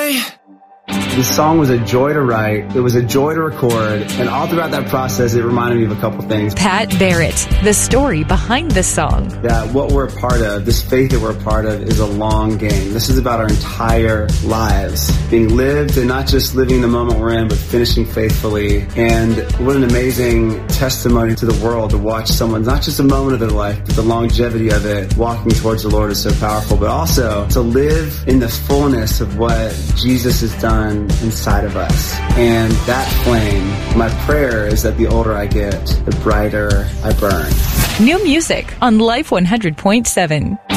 way. The song was a joy to write. It was a joy to record. And all throughout that process, it reminded me of a couple things. Pat Barrett, the story behind the song. That what we're a part of, this faith that we're a part of, is a long game. This is about our entire lives being lived, and not just living the moment we're in, but finishing faithfully. And what an amazing testimony to the world to watch someone, not just a moment of their life, but the longevity of it, walking towards the Lord is so powerful, but also to live in the fullness of what Jesus has done inside of us. And that flame, my prayer is that the older I get, the brighter I burn. New music on Life 100.7.